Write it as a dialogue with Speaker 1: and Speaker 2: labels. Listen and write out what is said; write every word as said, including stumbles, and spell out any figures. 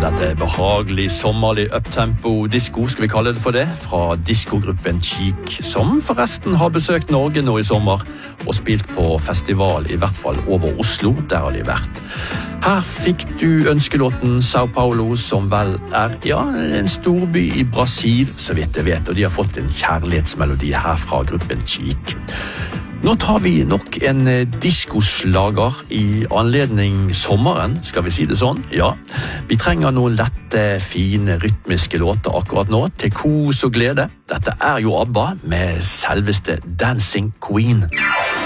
Speaker 1: Dette er behagelig, sommerlig, uptempo, disco, skal vi kalle det for det, fra diskogruppen Cheek, som forresten har besøkt Norge nå i sommer, og spilt på festival, i hvert fall over Oslo, der har de vært. Her fikk du ønskelåten Sao Paulo, som vel er, ja, en storby i Brasil, så vidt jeg vet, og de har fått en kjærlighetsmelodi her fra gruppen Cheek. Nå tar vi nok en diskoslager i anledning sommeren, skal vi si det sånn? Ja, vi trenger noen lette, fine, rytmiske låter akkurat nå, til kos og glede. Dette er jo ABBA med selveste Dancing Queen.